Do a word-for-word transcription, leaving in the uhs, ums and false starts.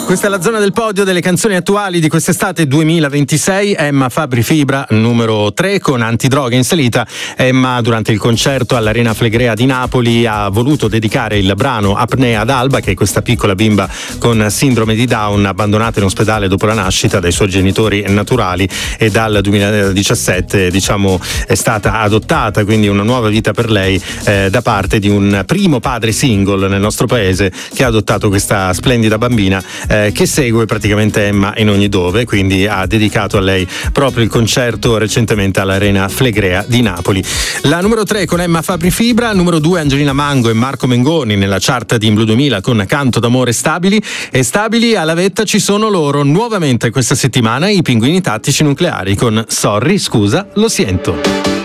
Questa è la zona del podio delle canzoni attuali di quest'estate duemilaventisei. Emma Fabri Fibra, numero tre, con Antidroga in salita. Emma, durante il concerto all'Arena Flegrea di Napoli, ha voluto dedicare il brano Apnea ad Alba, che è questa piccola bimba con sindrome di Down, abbandonata in ospedale dopo la nascita dai suoi genitori naturali, e dal duemiladiciassette, diciamo, è stata adottata, quindi una nuova vita per lei eh, da parte di un primo padre single nel nostro paese che ha adottato questa splendida bambina eh, che segue praticamente Emma in ogni dove, quindi ha dedicato a lei proprio il concerto recentemente all'Arena Flegrea di Napoli. La numero tre con Emma Fabri Fibra, numero due Angelina Mango e Marco Mengoni nella chart di In Blu duemila con Canto d'amore stabili, e stabili alla vetta ci sono loro nuovamente questa settimana, i Pinguini Tattici Nucleari con Sorry, scusa, lo siento.